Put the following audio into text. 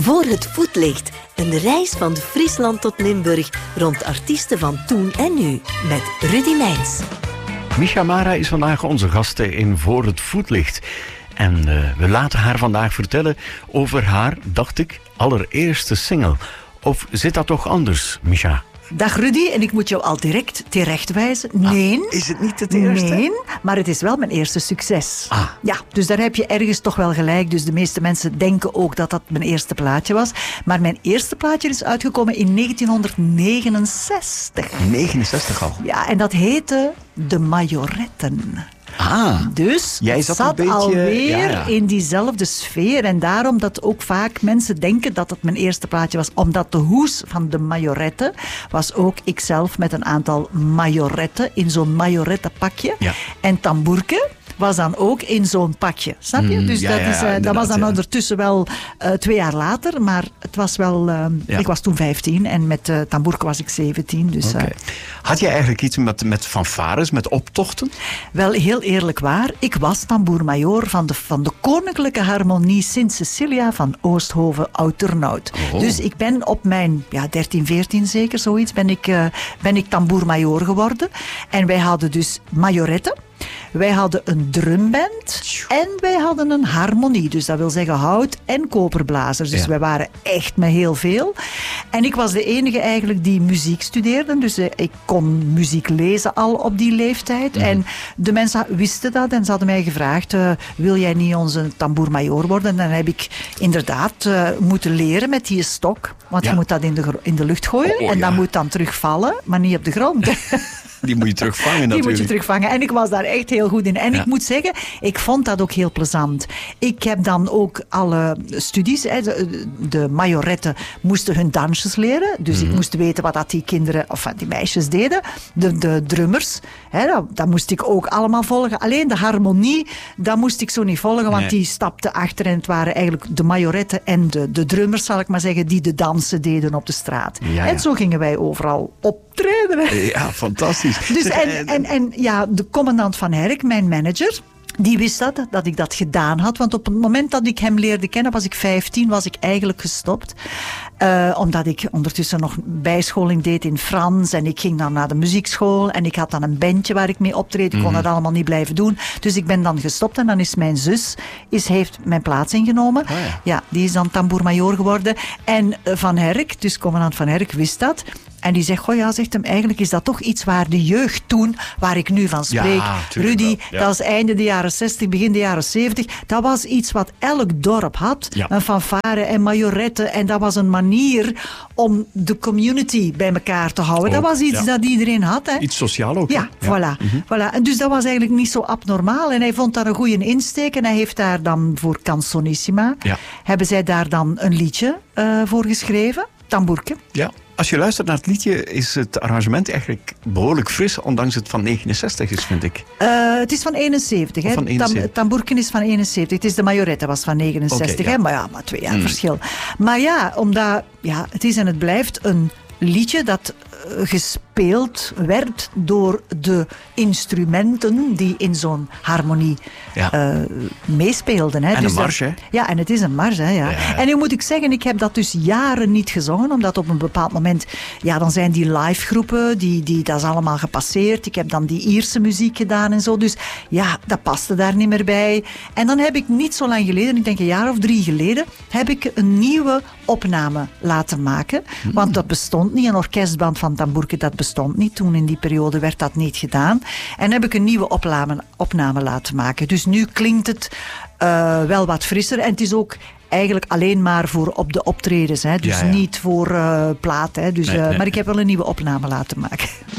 Voor het voetlicht. Een reis van Friesland tot Limburg rond artiesten van toen en nu. Met Rudy Meijns. Misha Mara is vandaag onze gasten in Voor het voetlicht. En we laten haar vandaag vertellen over haar, dacht ik, allereerste single. Of zit dat toch anders, Misha? Dag Rudy, en ik moet jou al direct terechtwijzen. Nee. Is het niet het eerste? Nee, maar het is wel mijn eerste succes. Ah. Ja, dus daar heb je ergens toch wel gelijk. Dus de meeste mensen denken ook dat dat mijn eerste plaatje was. Maar mijn eerste plaatje is uitgekomen in 1969. 69 al? Ja, en dat heette De Majoretten. Ah, dus jij zat een beetje alweer in diezelfde sfeer. En daarom dat ook vaak mensen denken dat het mijn eerste plaatje was. Omdat de hoes van de Majoretten was ook ikzelf met een aantal majoretten in zo'n majorettenpakje. Ja. En tamboerke was dan ook in zo'n pakje. Snap je? Dus dat was dan ondertussen wel 2 jaar later. Maar het was wel... Ik was toen 15 en met tamboerke was ik 17. Dus, had je eigenlijk iets met fanfares, met optochten? Wel, heel eerlijk waar. Ik was tamboermajoor van de Koninklijke Harmonie Sint Cecilia van Oosthoven-Oud-Turnhout. Oh. Dus ik ben op mijn 13, 14 zeker, zoiets, ben ik tamboermajoor geworden. En wij hadden dus majoretten. Wij hadden een drumband en wij hadden een harmonie. Dus dat wil zeggen hout- en koperblazers. Dus wij waren echt met heel veel. En ik was de enige eigenlijk die muziek studeerde. Dus ik kon muziek lezen al op die leeftijd. Mm. En de mensen wisten dat en ze hadden mij gevraagd, wil jij niet onze tamboermajoor worden? En dan heb ik inderdaad moeten leren met die stok. Want je moet dat in de lucht gooien en dat moet dan terugvallen, maar niet op de grond. Die moet je terugvangen natuurlijk. Die moet je terugvangen. En ik was daar echt heel goed in. En ik moet zeggen, ik vond dat ook heel plezant. Ik heb dan ook alle studies. De majoretten moesten hun dansjes leren. Dus ik moest weten wat dat die kinderen, of die meisjes deden. De drummers, dat moest ik ook allemaal volgen. Alleen de harmonie, dat moest ik zo niet volgen. Want die stapten achter. En het waren eigenlijk de majoretten en de drummers, zal ik maar zeggen, die de dansen deden op de straat. Ja. En zo gingen wij overal optreden. Ja, fantastisch. Dus de commandant van Herk, mijn manager, die wist dat ik dat gedaan had. Want op het moment dat ik hem leerde kennen, was ik 15, was ik eigenlijk gestopt. Omdat ik ondertussen nog bijscholing deed in Frans. En ik ging dan naar de muziekschool. En ik had dan een bandje waar ik mee optreed. Ik kon dat allemaal niet blijven doen. Dus ik ben dan gestopt. En dan is mijn zus heeft mijn plaats ingenomen. Ja, die is dan tamboermajoor geworden. En Van Herk, dus commandant Van Herk, wist dat. En die zegt, zegt hem, eigenlijk is dat toch iets waar de jeugd toen, waar ik nu van spreek, Rudy, dat is einde de jaren 60, begin de jaren 70, dat was iets wat elk dorp had. Ja. Een fanfare en majoretten. En dat was een manier om de community bij elkaar te houden. Dat was iets dat iedereen had. Hè. Iets sociaal ook. Ja, voilà. Voilà. En dus dat was eigenlijk niet zo abnormaal. En hij vond daar een goede insteek. En hij heeft daar dan voor Canzonissima, hebben zij daar dan een liedje voor geschreven. Tamboerke. Ja. Als je luistert naar het liedje, is het arrangement eigenlijk behoorlijk fris, ondanks het van 69 is, vind ik. Het is van 71. Hè. Tamboerken is van 71. Het is de majorette, was van 69. Hè. Maar 2 jaar verschil. Maar omdat het is en het blijft een liedje dat gespeeld werd door de instrumenten die in zo'n harmonie meespeelden. Hè. En dus een mars, hè? Ja, en het is een mars, hè. Ja. En nu moet ik zeggen, ik heb dat dus jaren niet gezongen, omdat op een bepaald moment, dan zijn die live groepen, dat is allemaal gepasseerd. Ik heb dan die Ierse muziek gedaan en zo, dus dat paste daar niet meer bij. En dan heb ik niet zo lang geleden, ik denk een jaar of 3 geleden, heb ik een nieuwe opname laten maken. Want dat bestond niet, een orkestband van tamboerke, dat bestond niet. Toen in die periode werd dat niet gedaan. En heb ik een nieuwe opname laten maken. Dus nu klinkt het wel wat frisser. En het is ook eigenlijk alleen maar voor op de optredens. Hè. Dus niet voor plaat. Hè. Dus, maar ik heb wel een nieuwe opname laten maken.